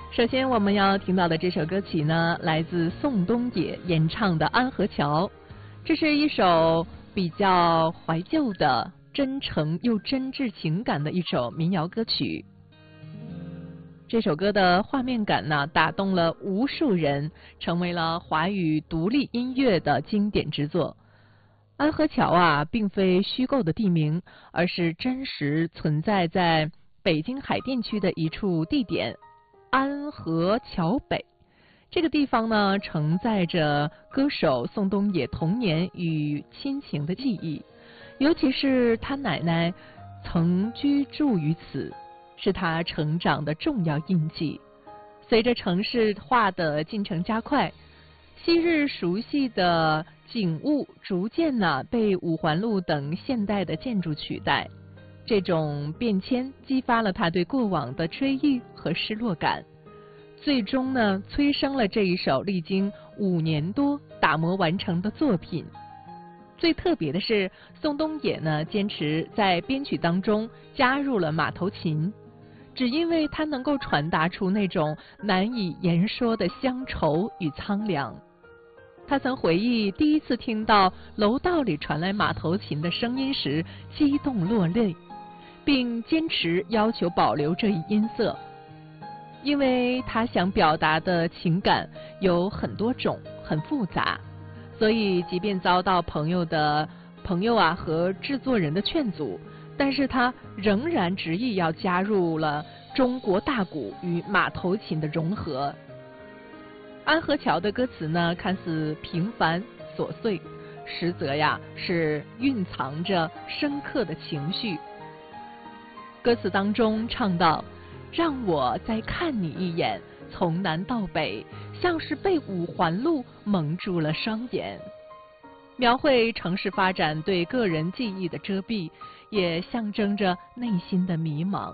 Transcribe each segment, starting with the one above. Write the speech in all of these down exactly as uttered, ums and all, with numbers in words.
首先我们要听到的这首歌曲呢，来自宋冬野演唱的《安河桥》，这是一首比较怀旧的、真诚又真挚情感的一首民谣歌曲。这首歌的画面感呢，打动了无数人，成为了华语独立音乐的经典之作。安河桥啊，并非虚构的地名，而是真实存在在北京海淀区的一处地点——安河桥北。这个地方呢，承载着歌手宋冬野童年与亲情的记忆，尤其是他奶奶曾居住于此，是他成长的重要印记。随着城市化的进程加快，昔日熟悉的景物逐渐呢被五环路等现代的建筑取代，这种变迁激发了他对过往的追忆和失落感，最终呢催生了这一首历经五年多打磨完成的作品。最特别的是，宋冬野呢坚持在编曲当中加入了马头琴，只因为它能够传达出那种难以言说的乡愁与苍凉。他曾回忆第一次听到楼道里传来马头琴的声音时激动落泪，并坚持要求保留这一音色，因为他想表达的情感有很多种，很复杂，所以即便遭到朋友的朋友啊和制作人的劝阻，但是他仍然执意要加入了中国大鼓与马头琴的融合。安河桥的歌词呢，看似平凡琐碎，实则呀是蕴藏着深刻的情绪。歌词当中唱到：让我再看你一眼，从南到北，像是被五环路蒙住了双眼。描绘城市发展对个人记忆的遮蔽，也象征着内心的迷茫。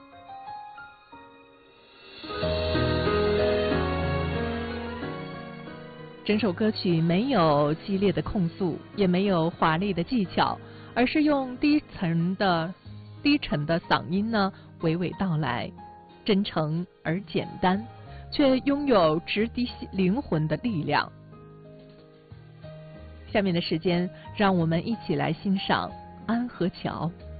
整首歌曲没有激烈的控诉，也没有华丽的技巧，而是用低沉的低沉的嗓音呢娓娓道来，真诚而简单，却拥有直抵灵魂的力量。下面的时间，让我们一起来欣赏《安河桥》。